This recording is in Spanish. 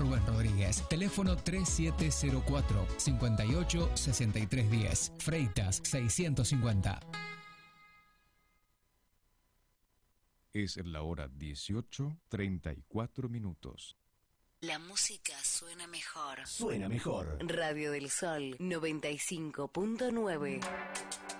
Rubén Rodríguez. Teléfono 3704 58 6310. Freitas 650. Es la hora 18:34. La música suena mejor. Suena mejor. Radio del Sol 95.9.